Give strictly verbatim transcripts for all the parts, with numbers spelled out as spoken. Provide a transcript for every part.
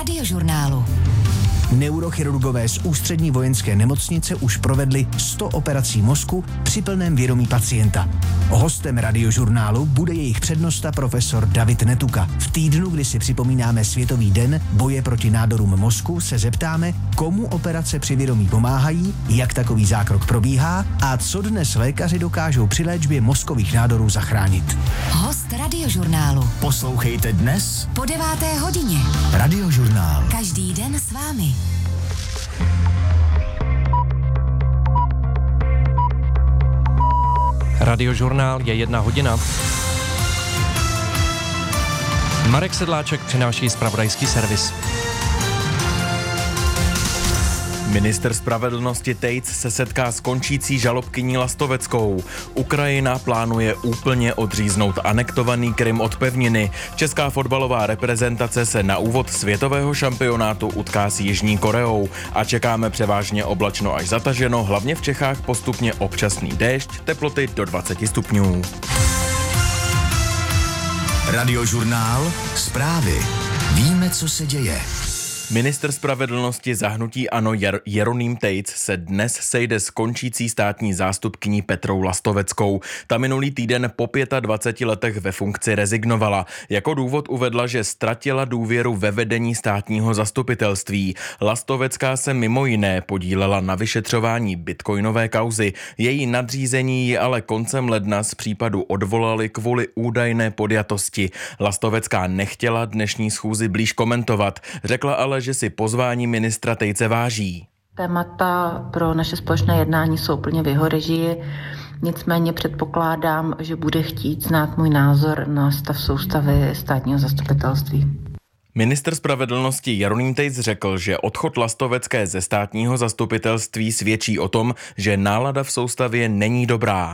Radiožurnálu. Neurochirurgové z Ústřední vojenské nemocnice už provedli sto operací mozku při plném vědomí pacienta. Hostem Radiožurnálu bude jejich přednosta profesor David Netuka. V týdnu, kdy si připomínáme Světový den boje proti nádorům mozku, se zeptáme, komu operace při vědomí pomáhají, jak takový zákrok probíhá a co dnes lékaři dokážou při léčbě mozkových nádorů zachránit. Host Radiožurnálu. Poslouchejte dnes Po deváté hodině. Radiožurnál. Každý den s vámi. Radiožurnál je jedna hodina. Marek Sedláček přináší zpravodajský servis. Ministr spravedlnosti Tejc se setká s končící žalobkyní Lastoveckou. Ukrajina plánuje úplně odříznout anektovaný Krym od pevniny. Česká fotbalová reprezentace se na úvod světového šampionátu utká s Jižní Koreou. A čekáme převážně oblačno až zataženo, hlavně v Čechách postupně občasný déšť, teploty do dvacet stupňů. Radiožurnál. Zprávy. Víme, co se děje. Ministr spravedlnosti za hnutí ANO Jer- Jeroným Tejc se dnes sejde s končící státní zástupkyní Petrou Lastoveckou. Ta minulý týden po dvaceti pěti letech ve funkci rezignovala. Jako důvod uvedla, že ztratila důvěru ve vedení státního zastupitelství. Lastovecká se mimo jiné podílela na vyšetřování bitcoinové kauzy. Její nadřízení ji ale koncem ledna z případu odvolali kvůli údajné podjatosti. Lastovecká nechtěla dnešní schůzi blíž komentovat. Řekla ale, že si pozvání ministra Tejce váží. Témata pro naše společné jednání jsou plně v jeho režii, nicméně předpokládám, že bude chtít znát můj názor na stav soustavy státního zastupitelství. Ministr spravedlnosti Jeroným Tejc řekl, že odchod Lastovecké ze státního zastupitelství svědčí o tom, že nálada v soustavě není dobrá.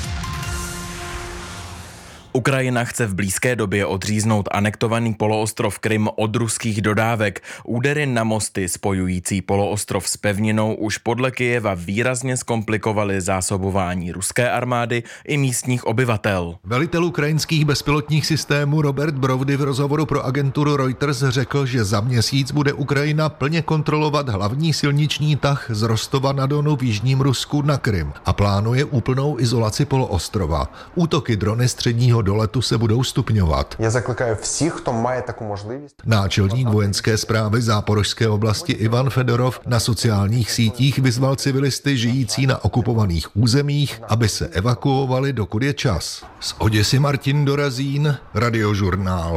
Ukrajina chce v blízké době odříznout anektovaný poloostrov Krym od ruských dodávek. Údery na mosty spojující poloostrov s pevninou už podle Kyjeva výrazně zkomplikovaly zásobování ruské armády i místních obyvatel. Velitel ukrajinských bezpilotních systémů Robert Brovdy v rozhovoru pro agenturu Reuters řekl, že za měsíc bude Ukrajina plně kontrolovat hlavní silniční tah z Rostova na Donu v jižním Rusku na Krym a plánuje úplnou izolaci poloostrova. Útoky drony středního doletu se budou stupňovat. Já zaklикаю všech, kdo má takovou možnost. Náčelník vojenské správy Záporožské oblasti Ivan Fedorov na sociálních sítích vyzval civilisty žijící na okupovaných územích, aby se evakuovali, dokud je čas. Z Oděsy Martin Dorazín, Radiožurnál.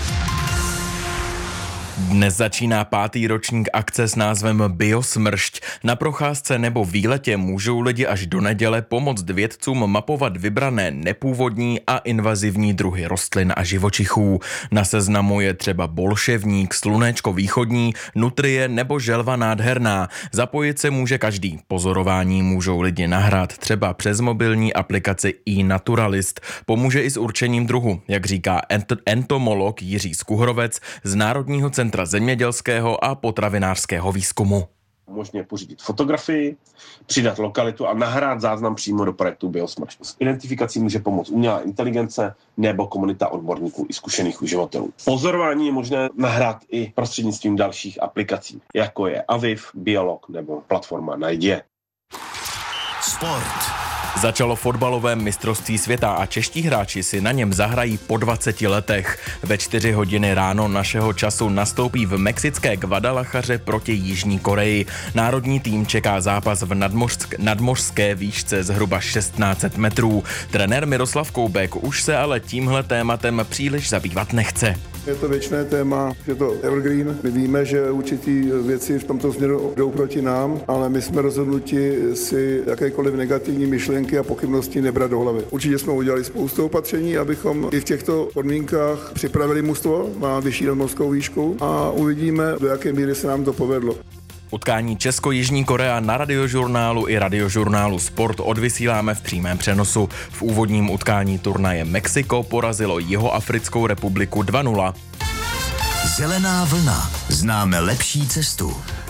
Dnes začíná pátý ročník akce s názvem Biosmršť. Na procházce nebo výletě můžou lidi až do neděle pomoct vědcům mapovat vybrané nepůvodní a invazivní druhy rostlin a živočichů. Na seznamu je třeba bolševník, slunéčko východní, nutrie nebo želva nádherná. Zapojit se může každý. Pozorování můžou lidi nahrát třeba přes mobilní aplikaci iNaturalist. Pomůže i s určením druhu, jak říká ent- entomolog Jiří Skuhrovec z Národního centra zemědělského a potravinářského výzkumu. Možně pořídit fotografii, přidat lokalitu a nahrát záznam přímo do projektu Biosmršť. S identifikací může pomoct umělá inteligence nebo komunita odborníků i zkušených uživatelů. Pozorování je možné nahrát i prostřednictvím dalších aplikací, jako je Aviv, Biolog nebo platforma Najdě. Sport. Začalo fotbalové mistrovství světa a čeští hráči si na něm zahrají po dvaceti letech. Ve čtyři hodiny ráno našeho času nastoupí v mexické Guadalajaře proti Jižní Koreji. Národní tým čeká zápas v nadmořsk- nadmořské výšce zhruba šestnáct set metrů. Trenér Miroslav Koubek už se ale tímhle tématem příliš zabývat nechce. Je to věčné téma, je to evergreen. My víme, že určitý věci v tomto směru jdou proti nám, ale my jsme rozhodnuti si jakékoliv negativní myšlenky a pochybnosti nebrat do hlavy. Určitě jsme udělali spoustu opatření, abychom i v těchto podmínkách připravili mužstvo na vyšší nadmořskou výšku a uvidíme, do jaké míry se nám to povedlo. Utkání Česko-Jižní Korea na Radiožurnálu i Radiožurnálu Sport odvysíláme v přímém přenosu. V úvodním utkání turnaje Mexiko porazilo Jihoafrickou republiku dva nula. Zelená vlna. Známe lepší cestu.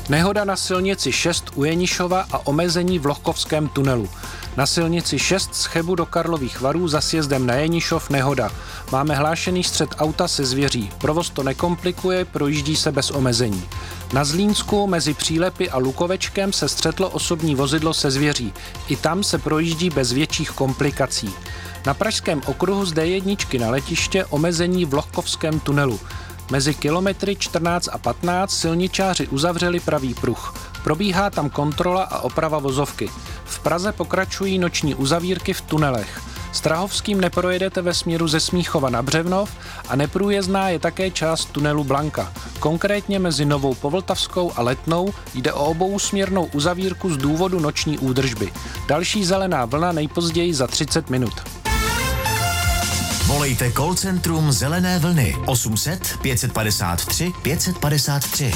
Nehoda na silnici šest u Jenišova a omezení v Lohkovském tunelu. Na silnici šest z Chebu do Karlových Varů za sjezdem na Jenišov nehoda. Máme hlášený střet auta se zvěří. Provoz to nekomplikuje, projíždí se bez omezení. Na Zlínsku mezi Přílepy a Lukovečkem se střetlo osobní vozidlo se zvěří. I tam se projíždí bez větších komplikací. Na pražském okruhu z D jedna na letiště omezení v Lohkovském tunelu. Mezi kilometry čtrnáct a patnáct silničáři uzavřeli pravý pruh. Probíhá tam kontrola a oprava vozovky. V Praze pokračují noční uzavírky v tunelech. Strahovským neprojedete ve směru ze Smíchova na Břevnov a neprůjezdná je také část tunelu Blanka. Konkrétně mezi Novou Povltavskou a Letnou jde o obousměrnou uzavírku z důvodu noční údržby. Další zelená vlna nejpozději za třicet minut. Volejte call centrum Zelené vlny osm set pět padesát tři pět padesát tři.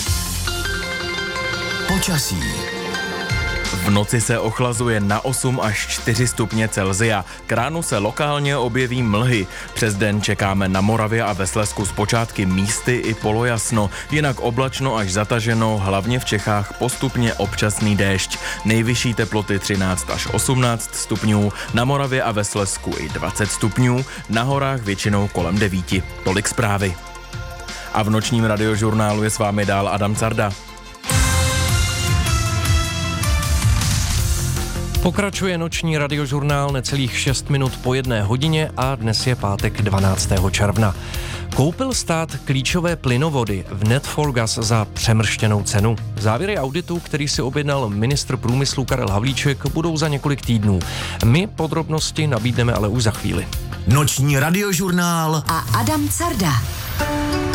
Počasí. V noci se ochlazuje na osm až čtyři stupně Celsia. K ránu se lokálně objeví mlhy. Přes den čekáme na Moravě a ve Slezsku zpočátky místy i polojasno, jinak oblačno až zataženo, hlavně v Čechách postupně občasný déšť. Nejvyšší teploty třináct až osmnáct stupňů, na Moravě a ve Slezsku i dvacet stupňů, na horách většinou kolem devíti. Tolik zprávy. A v nočním radiožurnálu je s vámi dál Adam Carda. Pokračuje noční radiožurnál necelých šest minut po jedné hodině a dnes je pátek dvanáctého června. Koupil stát klíčové plynovody v Net for Gas za přemrštěnou cenu. Závěry auditu, který si objednal ministr průmyslu Karel Havlíček, budou za několik týdnů. My podrobnosti nabídneme ale už za chvíli. Noční radiožurnál a Adam Carda.